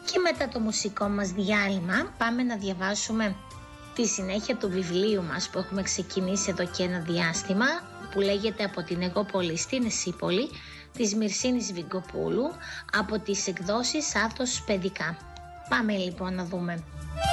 Και μετά το μουσικό μας διάλειμμα πάμε να διαβάσουμε τη συνέχεια του βιβλίου μας που έχουμε ξεκινήσει εδώ και ένα διάστημα, που λέγεται «Από την Εγώπολη στην Εσύπολη» της Μυρσίνης Βιγκοπούλου από τις εκδόσεις Άθος Παιδικά. Πάμε λοιπόν να δούμε.